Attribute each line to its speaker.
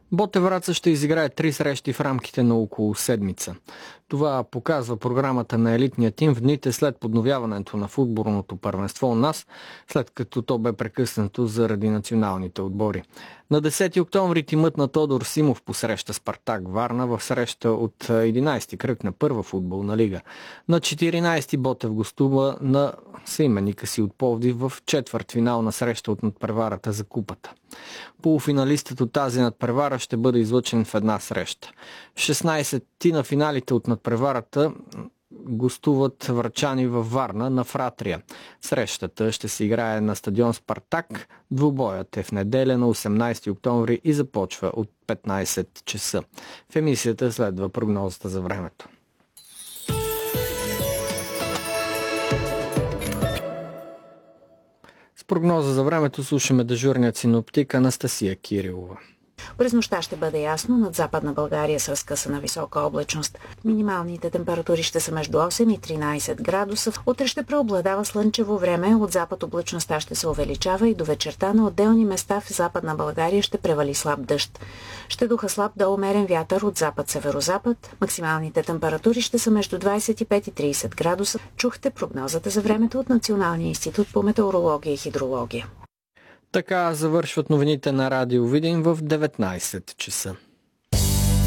Speaker 1: Ботев Враца ще изиграе 3 срещи в рамките на около седмица. Това показва програмата на елитния тим в дните след подновяването на футболното първенство у нас, след като то бе прекъснато заради националните отбори. На 10 октомври тимът на Тодор Симов посреща Спартак Варна в среща от 11-ти кръг на първа футболна лига. На 14-ти Ботев гостува на съименника си от Пловдив в четвъртфинална среща от надпреварата за купата. Полуфиналистът от тази надпревара ще бъде излъчен в една среща. В 16-ти на финалите от надпреварата гостуват врачани във Варна на Фратрия. Срещата ще се играе на стадион Спартак. Двубоят е в неделя на 18 октомври и започва от 15 часа. В емисията следва прогнозата за времето. С прогноза за времето слушаме дежурният синоптик Анастасия Кирилова.
Speaker 2: През нощта ще бъде ясно над Западна България с разкъсана висока облачност. Минималните температури ще са между 8 и 13 градуса. Утре ще преобладава слънчево време, от запад облачността ще се увеличава и до вечерта на отделни места в Западна България ще превали слаб дъжд. Ще духа слаб до умерен вятър от запад-северозапад. Максималните температури ще са между 25 и 30 градуса. Чухте прогнозата за времето от Националния институт по метеорология и хидрология.
Speaker 1: Така завършват новините на Радио Видин в 19 часа.